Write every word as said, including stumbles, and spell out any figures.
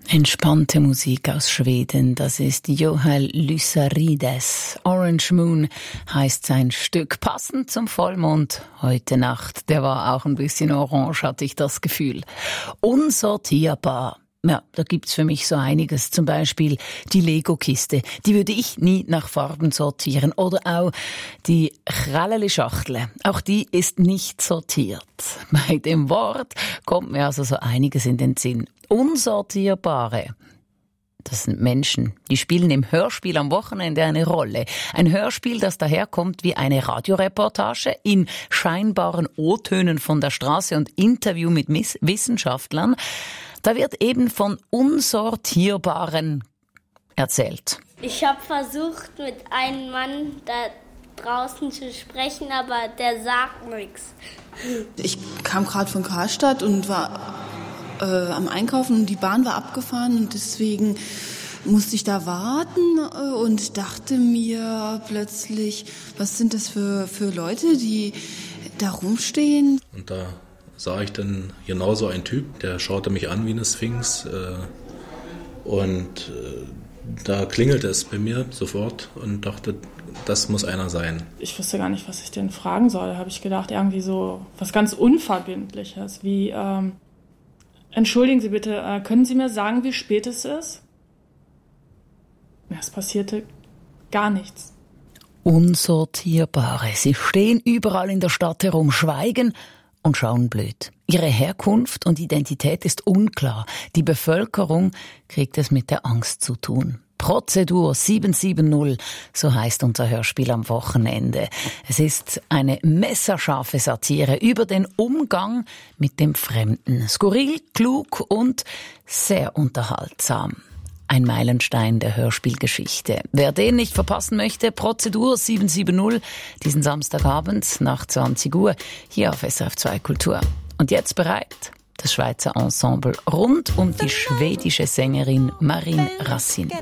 Entspannte Musik aus Schweden, das ist Joel Lysarides. Orange Moon heißt sein Stück, passend zum Vollmond heute Nacht. Der war auch ein bisschen orange, hatte ich das Gefühl. Unsortierbar. Ja, da gibt's für mich so einiges. Zum Beispiel die Lego-Kiste. Die würde ich nie nach Farben sortieren. Oder auch die Kralleli-Schachtel. Auch die ist nicht sortiert. Bei dem Wort kommt mir also so einiges in den Sinn. Unsortierbare. Das sind Menschen, die spielen im Hörspiel am Wochenende eine Rolle. Ein Hörspiel, das daherkommt wie eine Radioreportage in scheinbaren O-Tönen von der Straße und Interview mit Wissenschaftlern. Da wird eben von Unsortierbaren erzählt. Ich habe versucht, mit einem Mann da draußen zu sprechen, aber der sagt nichts. Ich kam gerade von Karstadt und war äh, am Einkaufen und die Bahn war abgefahren und deswegen musste ich da warten und dachte mir plötzlich, was sind das für, für Leute, die da rumstehen? Und da sah ich dann genauso einen Typ, der schaute mich an wie eine Sphinx äh, und äh, da klingelte es bei mir sofort und dachte, das muss einer sein. Ich wusste gar nicht, was ich denn fragen soll, habe ich gedacht, irgendwie so was ganz Unverbindliches, wie, ähm, entschuldigen Sie bitte, äh, können Sie mir sagen, wie spät es ist? Ja, es passierte gar nichts. Unsortierbare. Sie stehen überall in der Stadt herum, schweigen und schauen blöd. Ihre Herkunft und Identität ist unklar. Die Bevölkerung kriegt es mit der Angst zu tun. Prozedur sieben sieben null, so heißt unser Hörspiel am Wochenende. Es ist eine messerscharfe Satire über den Umgang mit dem Fremden. Skurril, klug und sehr unterhaltsam. Ein Meilenstein der Hörspielgeschichte. Wer den nicht verpassen möchte, Prozedur sieben sieben null, diesen Samstagabend nach zwanzig Uhr, hier auf S R F zwei Kultur. Und jetzt bereit, das Schweizer Ensemble rund um die schwedische Sängerin Marin Racine.